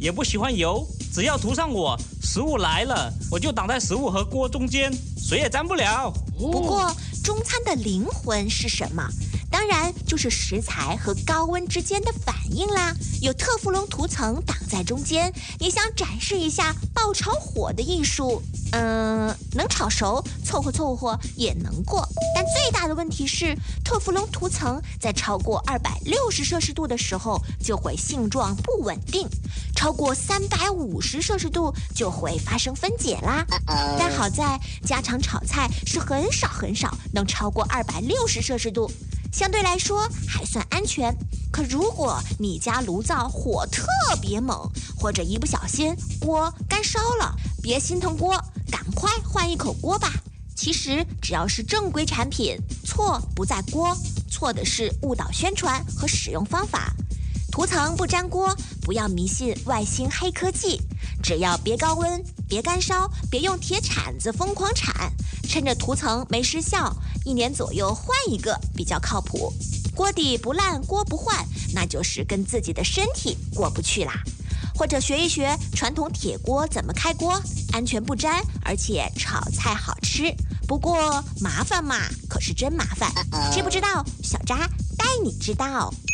也不喜欢油，只要涂上我，食物来了，我就挡在食物和锅中间，谁也沾不了。 不过，中餐的灵魂是什么？当然就是食材和高温之间的反应啦。有特氟龙涂层挡在中间，你想展示一下爆炒火的艺术，能炒熟，凑合也能过。但最大的问题是，特氟龙涂层在超过260摄氏度的时候就会性状不稳定，超过350摄氏度就会发生分解啦。但好在家常炒菜是很少能超过260摄氏度，相对来说还算安全。可如果你家炉灶火特别猛，或者一不小心锅干烧了，别心疼锅，赶快换一口锅吧。其实只要是正规产品，错不在锅，错的是误导宣传和使用方法。涂层不粘锅，不要迷信外星黑科技，只要别高温，别干烧，别用铁铲子疯狂铲，趁着涂层没失效，1年左右换一个比较靠谱。锅底不烂锅不换，那就是跟自己的身体过不去啦。或者学一学传统铁锅怎么开锅，安全不粘，而且炒菜好吃。不过麻烦嘛，可是真麻烦。知不知道？小扎带你知道。